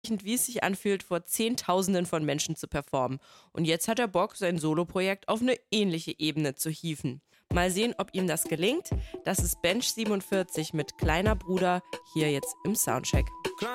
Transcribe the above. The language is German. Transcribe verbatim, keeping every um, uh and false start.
wie es sich anfühlt, vor Zehntausenden von Menschen zu performen. Und jetzt hat er Bock, sein Soloprojekt auf eine ähnliche Ebene zu hieven. Mal sehen, ob ihm das gelingt. Das ist Bench siebenundvierzig mit Kleiner Bruder hier jetzt im Soundcheck.